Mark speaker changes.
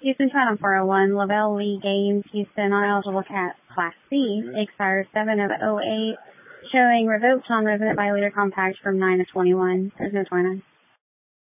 Speaker 1: Houston Trident 401, Lavelle Lee Gaines, Houston, non-eligible cat, Class C, expires 7 of '08, showing revoked non-resident violator compact from 9 of 21. There's no 29.